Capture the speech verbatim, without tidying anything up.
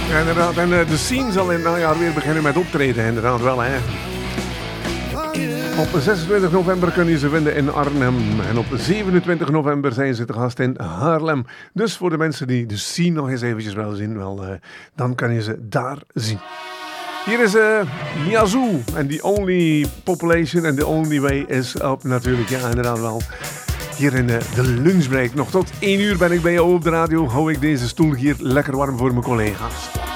Ja, inderdaad. En uh, de scene zal in het najaar weer beginnen met optreden. Inderdaad wel, hè. Op zesentwintig november kun je ze vinden in Arnhem. En op zevenentwintig november zijn ze te gast in Haarlem. Dus voor de mensen die de scene nog eens eventjes willen zien, wel, uh, dan kan je ze daar zien. Hier is uh, Yazoo. En The Only Population and The Only Way is Up natuurlijk. Ja, inderdaad wel. Hier in uh, de lunchbreak. Nog tot één uur ben ik bij jou op de radio. Hou ik deze stoel hier lekker warm voor mijn collega's.